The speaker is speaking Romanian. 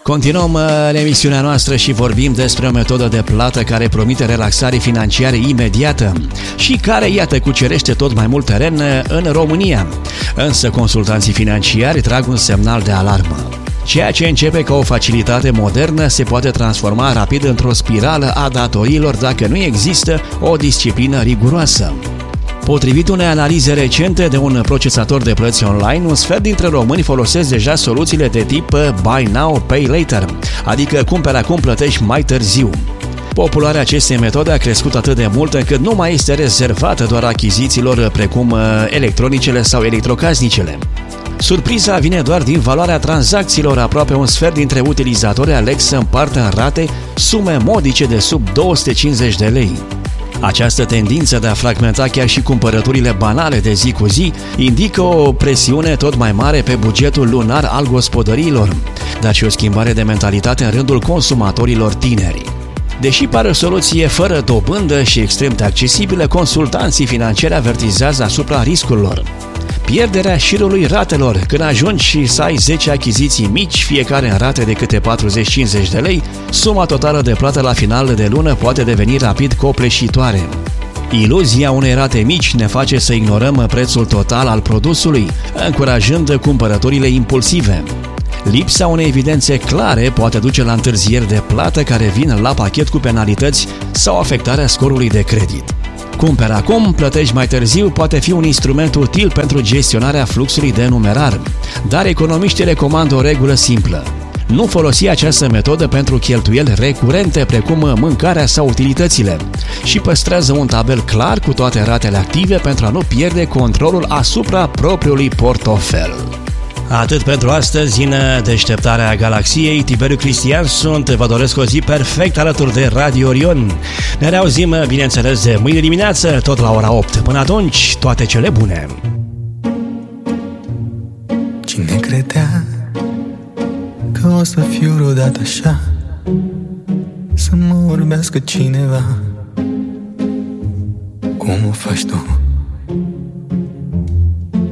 Continuăm în emisiunea noastră și vorbim despre o metodă de plată care promite relaxare financiară imediată și care, iată, cucerește tot mai mult teren în România. Însă consultanții financiari trag un semnal de alarmă. Ceea ce începe ca o facilitate modernă se poate transforma rapid într-o spirală a datoriilor dacă nu există o disciplină riguroasă. Potrivit unei analize recente de un procesator de plăți online, un sfert dintre români folosesc deja soluțiile de tip Buy Now, Pay Later, adică cumperi acum, plătești mai târziu. Popularea acestei metode a crescut atât de mult încât nu mai este rezervată doar achizițiilor precum electronicele sau electrocasnicele. Surpriza vine doar din valoarea tranzacțiilor. Aproape un sfert dintre utilizatori aleg să împartă în rate sume modice de sub 250 de lei. Această tendință de a fragmenta chiar și cumpărăturile banale de zi cu zi indică o presiune tot mai mare pe bugetul lunar al gospodăriilor, dar și o schimbare de mentalitate în rândul consumatorilor tineri. Deși pare o soluție fără dobândă și extrem de accesibilă, consultanții financiari avertizează asupra riscurilor. Pierderea șirului ratelor. Când ajungi și să ai 10 achiziții mici, fiecare în rate de câte 40-50 de lei, suma totală de plată la final de lună poate deveni rapid copleșitoare. Iluzia unei rate mici ne face să ignorăm prețul total al produsului, încurajând cumpărăturile impulsive. Lipsa unei evidențe clare poate duce la întârzieri de plată care vin la pachet cu penalități sau afectarea scorului de credit. Cumperi acum, plătești mai târziu poate fi un instrument util pentru gestionarea fluxului de numerar, dar economiștii recomandă o regulă simplă. Nu folosi această metodă pentru cheltuieli recurente precum mâncarea sau utilitățile și păstrează un tabel clar cu toate ratele active pentru a nu pierde controlul asupra propriului portofel. Atât pentru astăzi în Deșteptarea Galaxiei. Tiberiu Cristian sunt, vă doresc o zi perfect alături de Radio Orion. Ne reauzim, bineînțeles, de mâine dimineață, tot la ora 8. Până atunci, toate cele bune! Cine credea că o să fiu vreodată așa, să mă urmească cineva cum o faci tu?